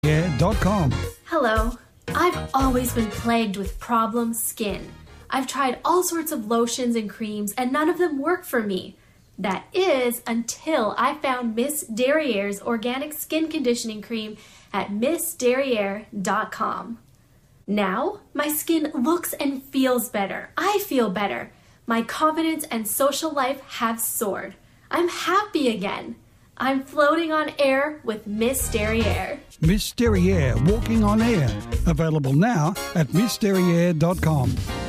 MissDerriere.com. Hello. I've always been plagued with problem skin. I've tried all sorts of lotions and creams, and none of them work for me. That is, until I found Miss Derriere's organic skin conditioning cream at MissDerriere.com. Now, my skin looks and feels better. I feel better. My confidence and social life have soared. I'm happy again. I'm floating on air with Miss Derriere. Miss Derriere, walking on air. Available now at MissDerriere.com.